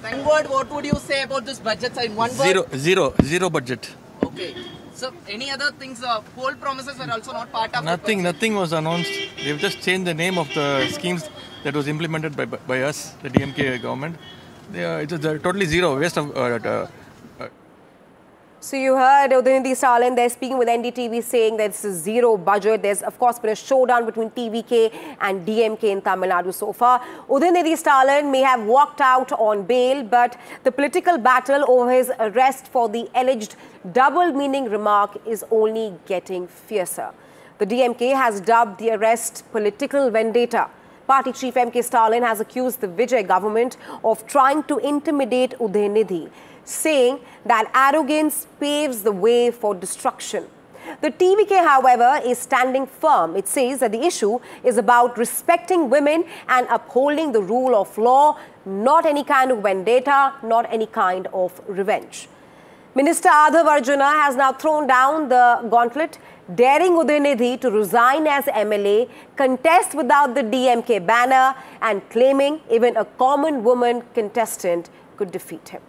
One word, what would you say about this budget side? One word? Zero budget. Okay. So, any other things, poll promises were also not part of Nothing was announced. They've just changed the name of the schemes that was implemented by us, the DMK government. It's totally zero, waste of... So you heard Udaynithi Stalin, they're speaking with NDTV saying that it's a zero budget. There's of course been a showdown between TVK and DMK in Tamil Nadu so far. Udaynithi Stalin may have walked out on bail, but the political battle over his arrest for the alleged double meaning remark is only getting fiercer. The DMK has dubbed the arrest political vendetta. Party chief MK Stalin has accused the Vijay government of trying to intimidate Udaynithi, saying that arrogance paves the way for destruction. The TVK, however, is standing firm. It says that the issue is about respecting women and upholding the rule of law, not any kind of vendetta, not any kind of revenge. Minister Adhav Arjuna has now thrown down the gauntlet, daring Udaynithi to resign as MLA, contest without the DMK banner, and claiming even a common woman contestant could defeat him.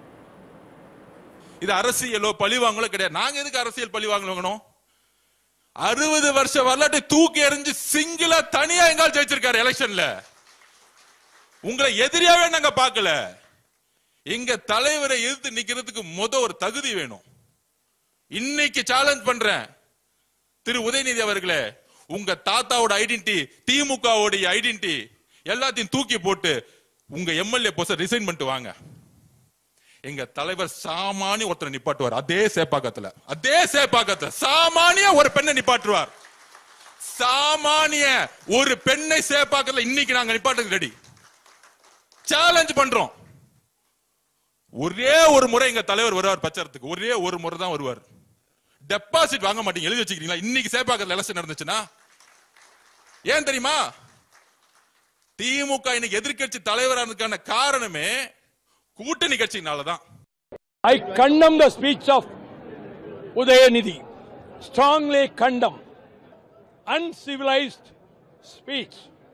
இது அரசியலோ பழிவாங்கலோ கிடையாது. நாங்க எதுக்கு அரசியல் பழிவாங்கணும்? 60 வருஷ வரலாற்றை தூக்கி எறிஞ்சு சிங்கிளா தனியா எங்கால் ஜெயிச்சிருக்காரு எலெக்ஷன்ல. உங்களை எதிரியாவே நாங்க பார்க்கல. எங்க தலைவரை எதிர்த்து நிக்கிறதுக்கு ஒரு தகுதி வேணும். இன்னைக்கு சேலஞ்ச் பண்றேன் திரு உதயநிதி அவர்களே, உங்க தாத்தாவோட ஐடென்டிட்டி, திமுகவோட ஐடென்டிட்டி எல்லாத்தையும் தூக்கி போட்டு உங்க எம்எல்ஏ போஸ்ட் ரிசைன் பண்ணிட்டு வாங்க. எங்க தலைவர் சாமானிய ஒருத்தரை நிப்பாட்டுவார். அதே சேப்பாக்கத்துல சாமானிய ஒரு பெண்ணை நிப்பாட்டுவார். சாமானிய ஒரு பெண்ணை சேப்பாக்கத்துல இன்னைக்கு நாங்க நிப்பாட்டுக்கு ரெடி. சேலஞ்ச் பண்றோம். ஒரே ஒரு முறை எங்க தலைவர் வருவார் பிரச்சாரத்துக்கு. ஒரே ஒரு முறை தான் வருவார். டெபாசிட் வாங்க மாட்டீங்க, எழுதி வச்சுக்கிறீங்களா? இன்னைக்கு சேப்பாக்கத்துல எலெக்ஷன் நடந்துச்சுன்னா ஏன் தெரியுமா? திமுக இன்னைக்கு எதிர்க்கட்சி தலைவரானதுக்கான காரணமே கூட்டணி கட்சினாலதான். I condemn the speech of Udayanithi. Strongly condemn. Uncivilized speech.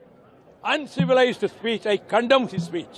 I condemn his speech.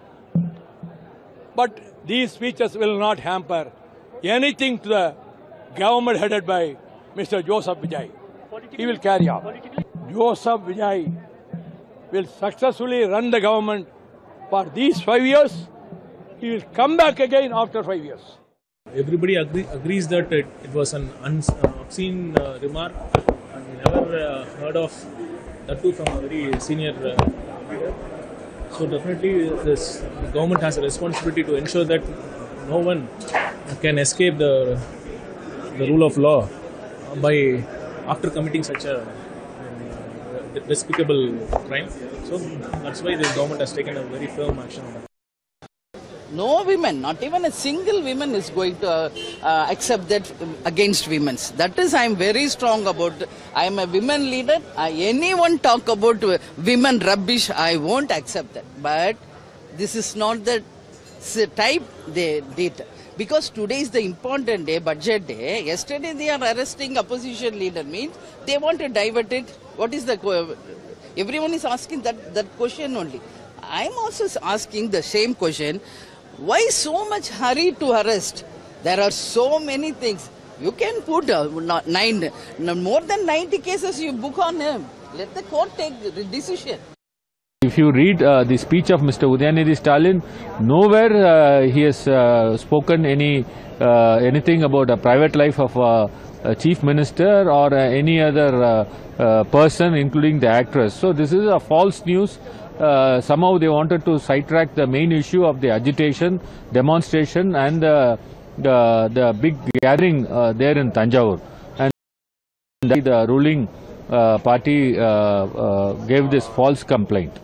But these speeches will not hamper anything to the government headed by Mr. Joseph Vijay. He will carry on. Joseph Vijay will successfully run the government for these 5 years. He will come back again after 5 years. Everybody agrees that it was an obscene remark, and we never heard of that too from a very senior leader. So definitely this government has a responsibility to ensure that no one can escape the rule of law by after committing such a despicable crime. So that's why this government has taken a very firm action on that. No women, not even a single woman is going to accept that against women. That is, I am very strong about. I am a women leader. Anyone talk about women rubbish, I won't accept that. But this is not the type they did. Because today is the important day, budget day. Yesterday they are arresting opposition leader, means they want to divert it. What is the... Everyone is asking that question only. I am also asking the same question. Why so much hurry to arrest? There are so many things. You can put more than 90 cases you book on him. Let the court take the decision. If you read the speech of Mr. Udayanithi Stalin, nowhere he has spoken anything about a private life of a chief minister or any other person, including the actress. So this is a false news. Somehow they wanted to sidetrack the main issue of the agitation, demonstration and the big gathering there in Tanjavur. And the ruling party gave this false complaint.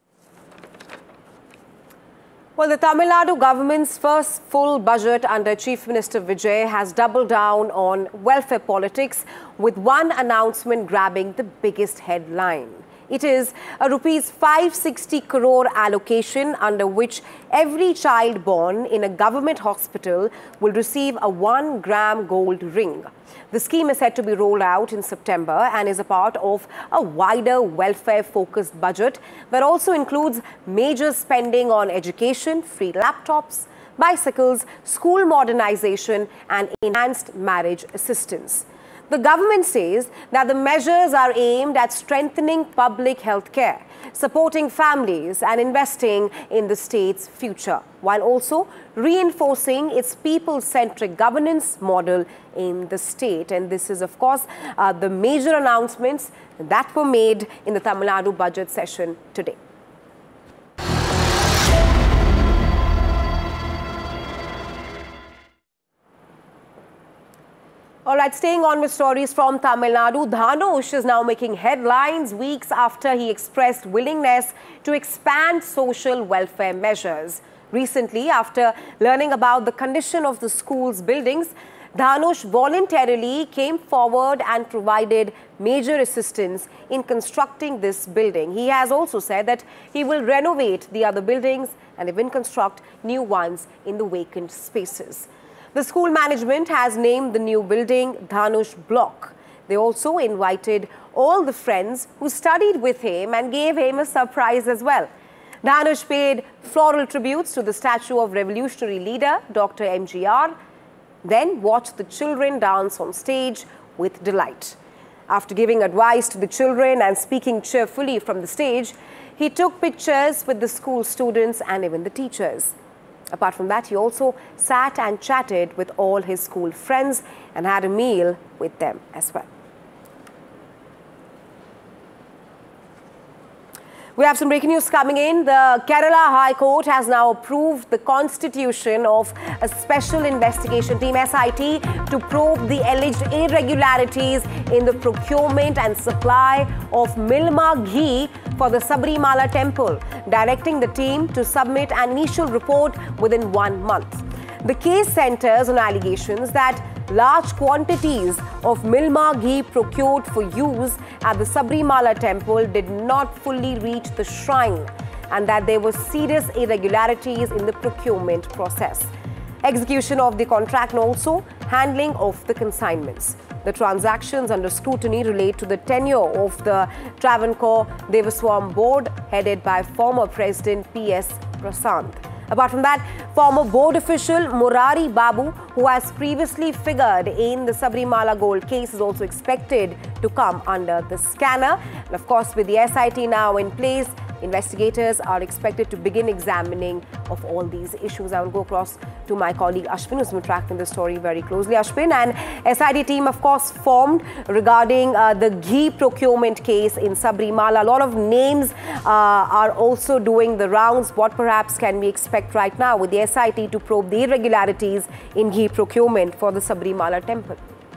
Well, the Tamil Nadu government's first full budget under Chief Minister Vijay has doubled down on welfare politics, with one announcement grabbing the biggest headline. It is a rupees 560 crore allocation under which every child born in a government hospital will receive a 1 gram gold ring. The scheme is set to be rolled out in September and is a part of a wider welfare-focused budget that also includes major spending on education, free laptops, bicycles, school modernization and enhanced marriage assistance. The government says that the measures are aimed at strengthening public health care, supporting families and investing in the state's future, while also reinforcing its people-centric governance model in the state. And this is, of course, the major announcements that were made in the Tamil Nadu budget session today. All right, staying on with stories from Tamil Nadu, Dhanush is now making headlines weeks after he expressed willingness to expand social welfare measures. Recently, after learning about the condition of the school's buildings, Dhanush voluntarily came forward and provided major assistance in constructing this building. He has also said that he will renovate the other buildings and even construct new ones in the vacant spaces. The school management has named the new building Dhanush Block. They also invited all the friends who studied with him and gave him a surprise as well. Dhanush paid floral tributes to the statue of revolutionary leader Dr. MGR, then watched the children dance on stage with delight. After giving advice to the children and speaking cheerfully from the stage, he took pictures with the school students and even the teachers. Apart from that, he also sat and chatted with all his school friends and had a meal with them as well. We have some breaking news coming in. The Kerala High Court has now approved the constitution of a special investigation team, SIT, to probe the alleged irregularities in the procurement and supply of Milma ghee for the Sabrimala temple, directing the team to submit an initial report within 1 month. The case centers on allegations that large quantities of Milma ghee procured for use at the Sabrimala temple did not fully reach the shrine and that there were serious irregularities in the procurement process. Execution of the contract and also handling of the consignments. The transactions under scrutiny relate to the tenure of the Travancore Devaswam board headed by former President P.S. Prasad. Apart from that, former board official Murari Babu, who has previously figured in the Sabrimala gold case, is also expected to come under the scanner. And of course, with the SIT now in place, investigators are expected to begin examining of all these issues. I will go across to my colleague Ashwin, who's been tracking this story very closely. Ashwin, and SIT team, of course, formed regarding the ghee procurement case in Sabrimala. A lot of names are also doing the rounds. What perhaps can we expect right now with the SIT to probe the irregularities in ghee procurement for the Sabrimala temple?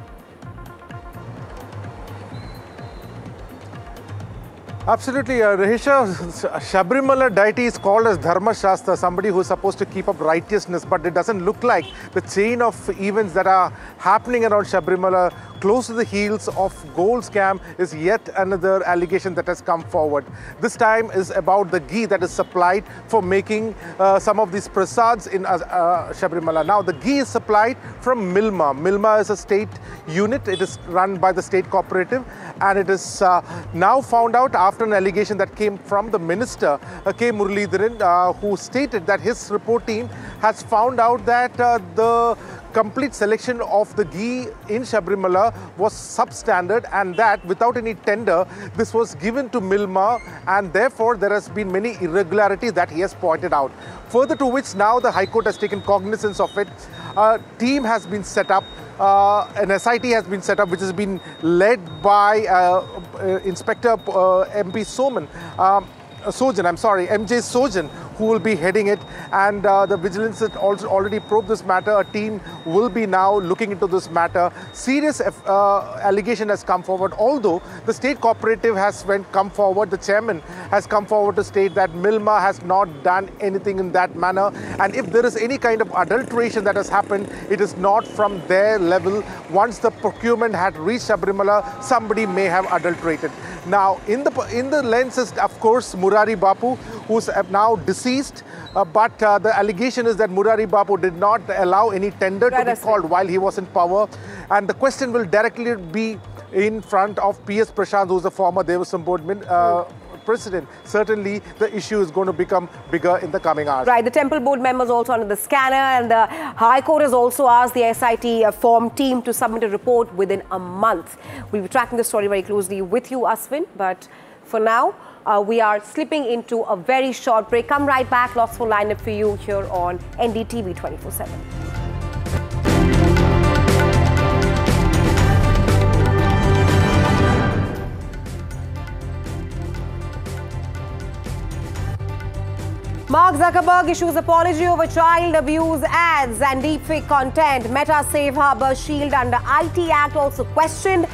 Absolutely, Rahisha. Sabrimala deity is called as Dharma Shastra, somebody who is supposed to keep up righteousness, but it doesn't look like the chain of events that are happening around Sabrimala, close to the heels of gold scam, is yet another allegation that has come forward. This time is about the ghee that is supplied for making some of these prasads in Sabrimala. Now, the ghee is supplied from Milma. Milma is a state unit. It is run by the state cooperative, and it is now found out after an allegation that came from the minister, K. Muralidharan, who stated that his report team has found out that the complete selection of the ghee in Sabrimala was substandard, and that without any tender, this was given to Milma, and therefore there has been many irregularities that he has pointed out. Further to which now the High Court has taken cognizance of it. A team has been set up. An SIT has been set up, which has been led by Inspector MJ Sojan, who will be heading it, and the vigilance has also already probed this matter. A team will be now looking into this matter. Serious allegation has come forward, although the state cooperative has come forward, the chairman has come forward to state that Milma has not done anything in that manner, and if there is any kind of adulteration that has happened, it is not from their level. Once the procurement had reached Sabrimala, somebody may have adulterated. Now, in the lens is, of course, Murari Bapu, who's now deceased. But the allegation is that Murari Bapu did not allow any tender to be called while he was in power. And the question will directly be in front of P.S. Prashant, who's the former Devaswam Board president. Certainly, the issue is going to become bigger in the coming hours. Right, the Temple Board members also under the scanner, and the High Court has also asked the SIT form team to submit a report within a month. We'll be tracking the story very closely with you, Aswin, but for now, we are slipping into a very short break. Come right back, lots more lineup for you here on NDTV 24/7. Mark Zuckerberg issues apology over child abuse ads and deepfake content. Meta Safe Harbor Shield under IT Act also questioned.